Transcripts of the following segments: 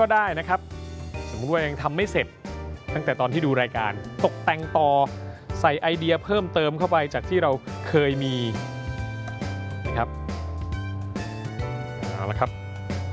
ก็ได้นะครับสมมติว่ายังทำไม่เสร็จตั้งแต่ตอนที่ดูรายการตกแต่งต่อใส่ไอเดียเพิ่มเติมเข้าไปจากที่เราเคยมีนะครับเอาละครับ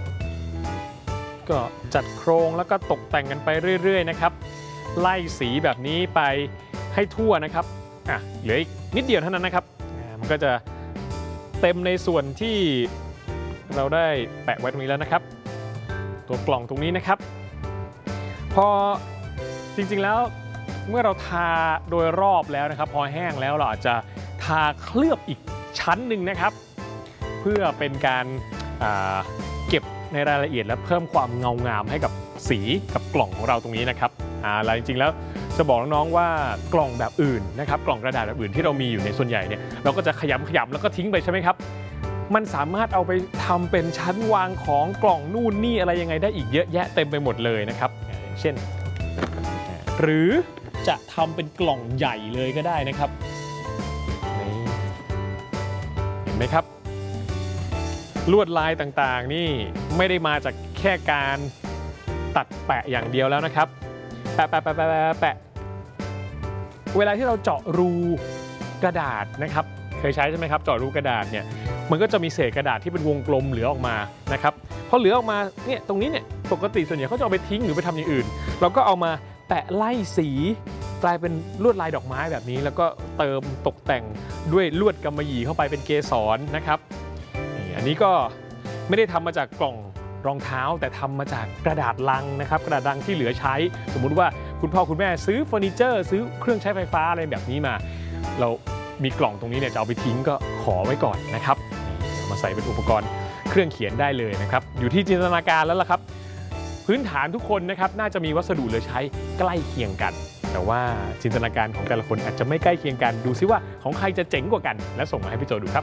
ก็จัดโครงแล้วก็ตกแต่งกันไปเรื่อยๆนะครับไล่สีแบบนี้ไปให้ทั่วนะครับเหลืออีกนิดเดียวเท่านั้นนะครับมันก็จะเต็มในส่วนที่เราได้แปะไว้ตรงนี้แล้วนะครับตัวกล่องตรงนี้นะครับพอจริงๆแล้วเมื่อเราทาโดยรอบแล้วนะครับพอแห้งแล้วเราอาจจะทาเคลือบอีกชั้นหนึ่งนะครับเพื่อเป็นการเก็บในรายละเอียดและเพิ่มความเงางามให้กับสีกับกล่องของเราตรงนี้นะครับแล้วจริงๆแล้วจะบอกน้องๆว่ากล่องแบบอื่นนะครับกล่องกระดาษแบบอื่นที่เรามีอยู่ในส่วนใหญ่เนี่ยเราก็จะขยำแล้วก็ทิ้งไปใช่ไหมครับมันสามารถเอาไปทำเป็นชั้นวางของกล่องนู่นนี่อะไรยังไงได้อีกเยอะแยะเต็มไปหมดเลยนะครับอย่างเช่นหรือจะทำเป็นกล่องใหญ่เลยก็ได้นะครับนี่เห็นไหมครับลวดลายต่างๆนี่ไม่ได้มาจากแค่การตัดแปะอย่างเดียวแล้วนะครับแปะเวลาที่เราเจาะรูกระดาษนะครับเคยใช้ใช่ไหมครับเจาะรูกระดาษเนี่ยมันก็จะมีเศษกระดาษที่เป็นวงกลมเหลือออกมานะครับพอเหลือออกมาเนี่ยตรงนี้เนี่ยปกติส่วนใหญ่เขาจะเอาไปทิ้งหรือไปทำอย่างอื่นเราก็เอามาแปะไล่สีกลายเป็นลวดลายดอกไม้แบบนี้แล้วก็เติมตกแต่งด้วยลวดกำมะหยี่เข้าไปเป็นเกสรนะครับอันนี้ก็ไม่ได้ทำมาจากกล่องรองเท้าแต่ทำมาจากกระดาษลังนะครับกระดาษลังที่เหลือใช้สมมุติว่าคุณพ่อคุณแม่ซื้อเฟอร์นิเจอร์ซื้อเครื่องใช้ไฟฟ้าอะไรแบบนี้มาเรามีกล่องตรงนี้เนี่ยจะเอาไปทิ้งก็ขอไว้ก่อนนะครับมาใส่เป็นอุปกรณ์เครื่องเขียนได้เลยนะครับอยู่ที่จินตนาการแล้วล่ะครับพื้นฐานทุกคนนะครับน่าจะมีวัสดุเหลือใช้ใกล้เคียงกันแต่ว่าจินตนาการของแต่ละคนอาจจะไม่ใกล้เคียงกันดูซิว่าของใครจะเจ๋งกว่ากันและส่งมาให้พี่โจดูครับ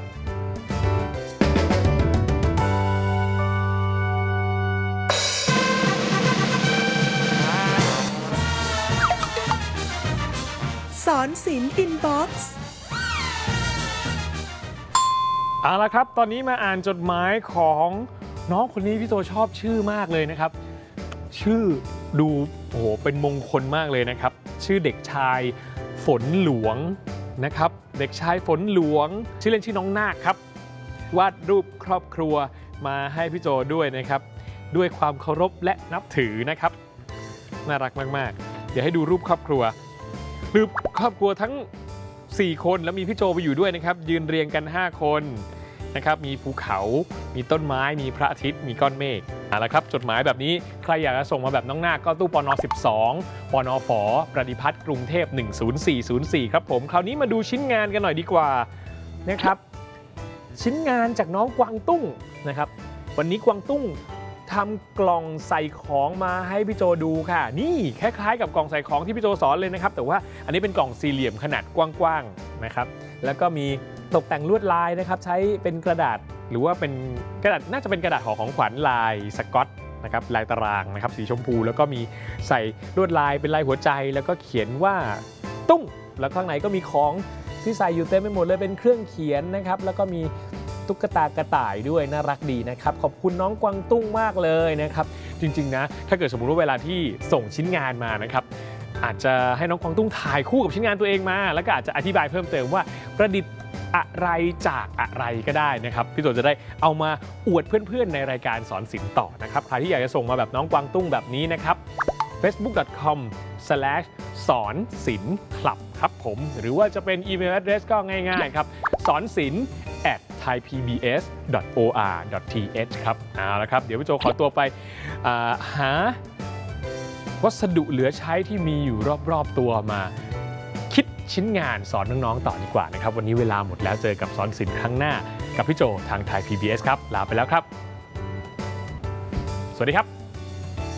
สอนศิลป์อินบ็อกซ์เอาละครับตอนนี้มาอ่านจดหมายของน้องคนนี้พี่โจชอบชื่อมากเลยนะครับชื่อดูโอ้โหเป็นมงคลมากเลยนะครับชื่อเด็กชายฝนหลวงนะครับเด็กชายฝนหลวงชื่อเล่นชื่อน้องนาคครับวาดรูปครอบครัวมาให้พี่โจด้วยนะครับด้วยความเคารพและนับถือนะครับน่ารักมากๆเดี๋ยวให้ดูรูปครอบครัวรูปครอบครัวทั้ง4คนแล้วมีพี่โจไปอยู่ด้วยนะครับยืนเรียงกัน5คนนะครับมีภูเขามีต้นไม้มีพระอาทิตย์มีก้อนเมฆแล้วครับจดหมายแบบนี้ใครอยากจะส่งมาแบบน้องนาคก็ตู้ปน12ปนฝประดิพัฒน์กรุงเทพ10404ครับผมคราวนี้มาดูชิ้นงานกันหน่อยดีกว่านะครับชิ้นงานจากน้องกวางตุ้งนะครับวันนี้กวางตุ้งทำกล่องใส่ของมาให้พี่โจดูค่ะนี่คล้ายๆกับกล่องใส่ของที่พี่โจสอนเลยนะครับแต่ว่าอันนี้เป็นกล่องสี่เหลี่ยมขนาดกว้างๆนะครับแล้วก็มีตกแต่งลวดลายนะครับใช้เป็นกระดาษหรือว่าเป็นกระดาษน่าจะเป็นกระดาษห่อของขวัญลายสก๊อตนะครับลายตารางนะครับสีชมพูแล้วก็มีใส่ลวดลายเป็นลายหัวใจแล้วก็เขียนว่าตุ้งแล้วข้างในก็มีของที่ใส่อยู่เต็มไปหมดเลยเป็นเครื่องเขียนนะครับแล้วก็มีตุ๊กตากระต่ายด้วยน่ารักดีนะครับขอบคุณน้องกวางตุ้งมากเลยนะครับจริงๆนะถ้าเกิดสมมุติว่าเวลาที่ส่งชิ้นงานมานะครับอาจจะให้น้องกวางตุ้งถ่ายคู่กับชิ้นงานตัวเองมาแล้วก็อาจจะอธิบายเพิ่มเติมว่าประดิษฐ์อะไรจากอะไรก็ได้นะครับพี่โจจะได้เอามาอวดเพื่อนๆในรายการสอนศิลป์ต่อนะครับใครที่อยากจะส่งมาแบบน้องกวางตุ้งแบบนี้นะครับ facebook.com/ สอนศิลป์คลับครับผมหรือว่าจะเป็นอีเมล address ก็ง่ายๆครับสอนศิลป์ @thaipbs.or.th ครับเอาละครับเดี๋ยวพี่โจขอตัวไปหาวัสดุเหลือใช้ที่มีอยู่รอบๆตัวมาคิดชิ้นงานสอนน้องๆต่อดีกว่านะครับวันนี้เวลาหมดแล้วเจอกับสอนศิลป์ครั้งหน้ากับพี่โจทาง Thai PBS ครับลาไปแล้วครับสวัสดีครับ